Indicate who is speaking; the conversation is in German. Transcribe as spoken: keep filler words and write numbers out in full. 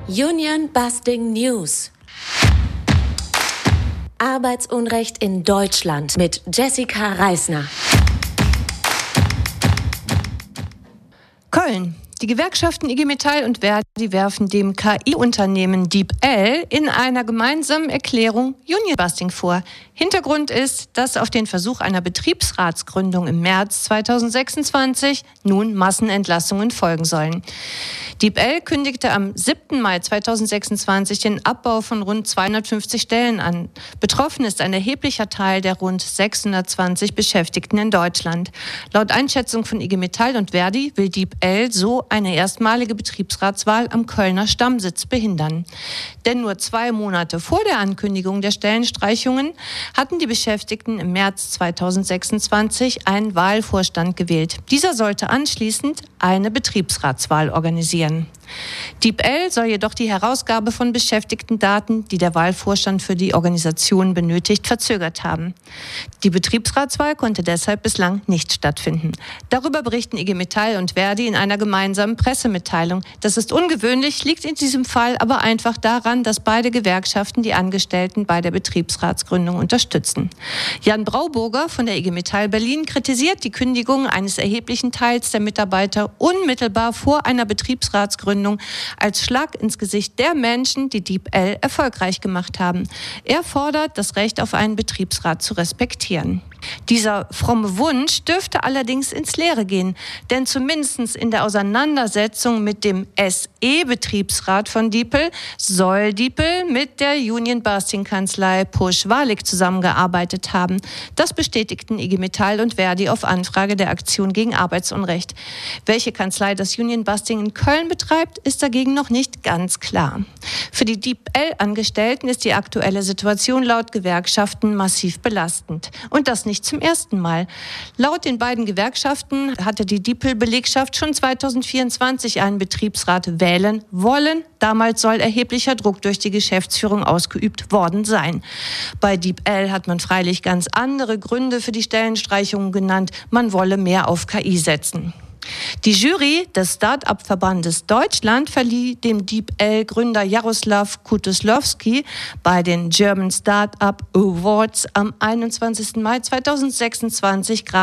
Speaker 1: Union Busting News. Arbeitsunrecht in Deutschland mit Jessica Reisner.
Speaker 2: Köln. Die Gewerkschaften I G Metall und Verdi werfen dem K I-Unternehmen DeepL in einer gemeinsamen Erklärung Union-Busting vor. Hintergrund ist, dass auf den Versuch einer Betriebsratsgründung im März zweitausendsechsundzwanzig nun Massenentlassungen folgen sollen. DeepL kündigte am siebten Mai zweitausendsechsundzwanzig den Abbau von rund zweihundertfünfzig Stellen an. Betroffen ist ein erheblicher Teil der rund sechshundertzwanzig Beschäftigten in Deutschland. Laut Einschätzung von I G Metall und Verdi will DeepL so eine erstmalige Betriebsratswahl am Kölner Stammsitz behindern. Denn nur zwei Monate vor der Ankündigung der Stellenstreichungen hatten die Beschäftigten im März zweitausendsechsundzwanzig einen Wahlvorstand gewählt. Dieser sollte anschließend eine Betriebsratswahl organisieren. DeepL soll jedoch die Herausgabe von Beschäftigtendaten, die der Wahlvorstand für die Organisation benötigt, verzögert haben. Die Betriebsratswahl konnte deshalb bislang nicht stattfinden. Darüber berichten I G Metall und Verdi in einer gemeinsamen Pressemitteilung. Das ist ungewöhnlich, liegt in diesem Fall aber einfach daran, dass beide Gewerkschaften die Angestellten bei der Betriebsratsgründung unterstützen. Jan Brauburger von der I G Metall Berlin kritisiert die Kündigung eines erheblichen Teils der Mitarbeiter unmittelbar vor einer Betriebsratsgründung als Schlag ins Gesicht der Menschen, die DeepL erfolgreich gemacht haben. Er fordert, das Recht auf einen Betriebsrat zu respektieren. Dieser fromme Wunsch dürfte allerdings ins Leere gehen, denn zumindest in der Auseinandersetzung mit dem S E-Betriebsrat von DeepL soll DeepL mit der Union-Busting-Kanzlei Pusch-Wahrlich zusammengearbeitet haben. Das bestätigten I G Metall und Verdi auf Anfrage der Aktion gegen Arbeitsunrecht. Welche Kanzlei das Union-Busting in Köln betreibt, ist dagegen noch nicht ganz klar. Für die DeepL-Angestellten ist die aktuelle Situation laut Gewerkschaften massiv belastend. Und das nicht zum ersten Mal. Laut den beiden Gewerkschaften hatte die DeepL-Belegschaft schon zweitausendvierundzwanzig einen Betriebsrat wählen wollen. Damals soll erheblicher Druck durch die Geschäftsführung ausgeübt worden sein. Bei DeepL hat man freilich ganz andere Gründe für die Stellenstreichungen genannt. Man wolle mehr auf K I setzen. Die Jury des Start-up-Verbandes Deutschland verlieh dem DeepL-Gründer Jaroslav Kutoslawski bei den German Start-up Awards am einundzwanzigsten Mai zweitausendsechsundzwanzig